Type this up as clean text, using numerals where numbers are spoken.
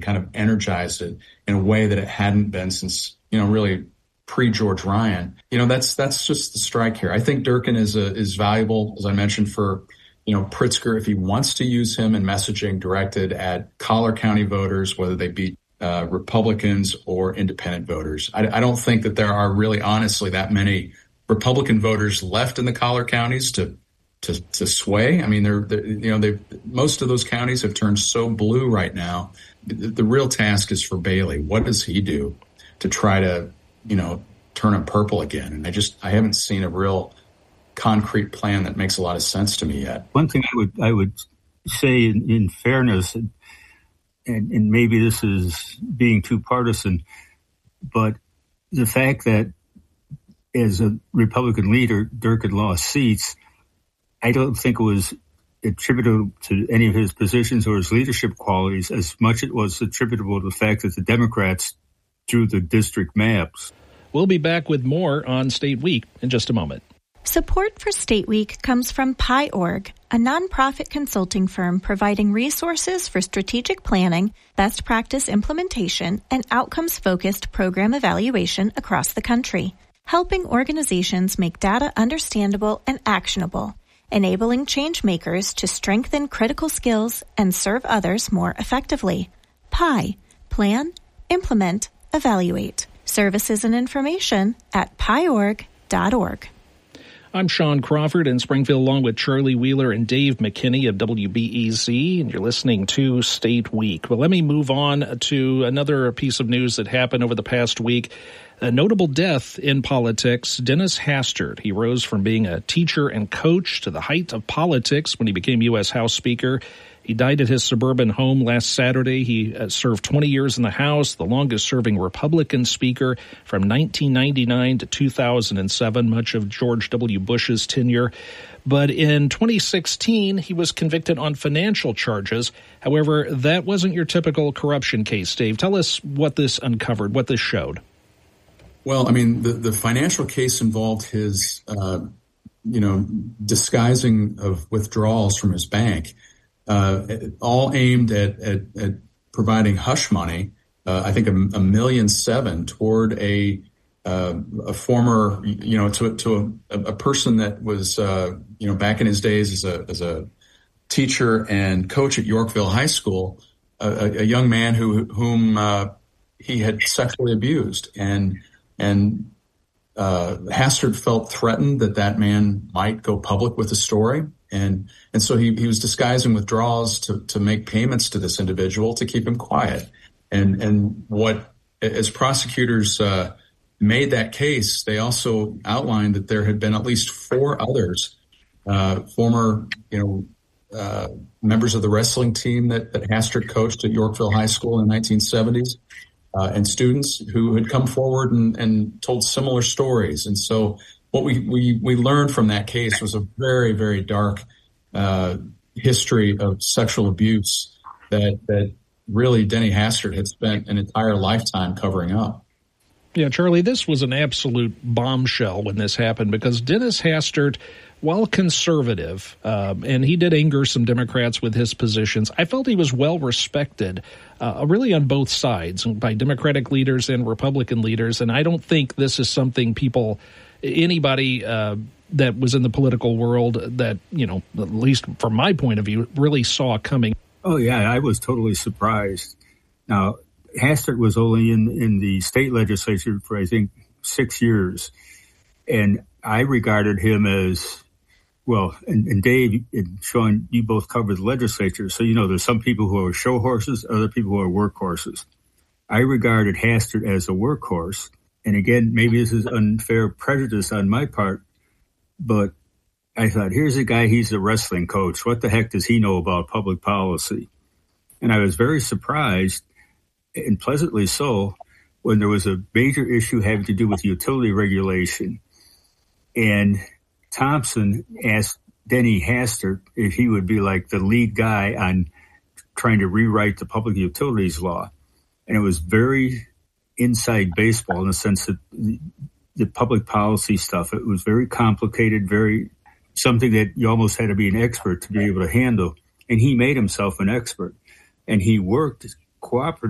kind of energized it in a way that it hadn't been since, really pre-George Ryan. That's just the strike here. I think Durkin is valuable, as I mentioned, for Pritzker, if he wants to use him in messaging directed at Collar County voters, whether they be Republicans or independent voters. I don't think that there are really, honestly, that many Republican voters left in the Collar counties to sway. I mean, most of those counties have turned so blue right now. The real task is for Bailey. What does he do to try to, turn them purple again? And I haven't seen a real concrete plan that makes a lot of sense to me yet. One thing I would say in fairness, and maybe this is being too partisan, but the fact that as a Republican leader, Durkin lost seats, I don't think it was attributable to any of his positions or his leadership qualities as much as it was attributable to the fact that the Democrats drew the district maps. We'll be back with more on State Week in just a moment. Support for State Week comes from PIORG, a nonprofit consulting firm providing resources for strategic planning, best practice implementation, and outcomes-focused program evaluation across the country, helping organizations make data understandable and actionable, enabling change makers to strengthen critical skills and serve others more effectively. PI. Plan, implement, evaluate. Services and information at piorg.org. I'm Sean Crawford in Springfield, along with Charlie Wheeler and Dave McKinney of WBEZ, and you're listening to State Week. Well, let me move on to another piece of news that happened over the past week. A notable death in politics, Dennis Hastert. He rose from being a teacher and coach to the height of politics when he became U.S. House Speaker. He died at his suburban home last Saturday. He served 20 years in the House, the longest-serving Republican Speaker from 1999 to 2007, much of George W. Bush's tenure. But in 2016, he was convicted on financial charges. However, that wasn't your typical corruption case, Dave. Tell us what this uncovered, what this showed. Well, I mean, the financial case involved his, disguising of withdrawals from his bank, all aimed at providing hush money. I think $1.7 million toward a former, to a person that was, back in his days as a teacher and coach at Yorkville High School, a young man whom he had sexually abused, and Hastert felt threatened that man might go public with the story. And so he was disguising withdrawals to make payments to this individual to keep him quiet. And what, as prosecutors made that case, they also outlined that there had been at least 4 others, former, members of the wrestling team that Hastert coached at Yorkville High School in the 1970s. And students who had come forward and told similar stories. And so what we learned from that case was a very, very dark history of sexual abuse that really Denny Hastert had spent an entire lifetime covering up. Yeah, Charlie, this was an absolute bombshell when this happened because Dennis Hastert, while conservative, and he did anger some Democrats with his positions, I felt he was well respected, really on both sides, by Democratic leaders and Republican leaders. And I don't think this is something anybody that was in the political world that, at least from my point of view, really saw coming. Oh, yeah, I was totally surprised. Now, Hastert was only in the state legislature for, I think, 6 years. And I regarded him as, well, and Dave and Sean, you both covered the legislature. So, there's some people who are show horses, other people who are workhorses. I regarded Hastert as a workhorse. And again, maybe this is unfair prejudice on my part, but I thought, here's a guy, he's a wrestling coach. What the heck does he know about public policy? And I was very surprised, and pleasantly so, when there was a major issue having to do with utility regulation. And Thompson asked Denny Hastert if he would be like the lead guy on trying to rewrite the public utilities law. And it was very inside baseball in the sense that the public policy stuff, it was very complicated, very something that you almost had to be an expert to be able to handle. And he made himself an expert. And he worked cooperatively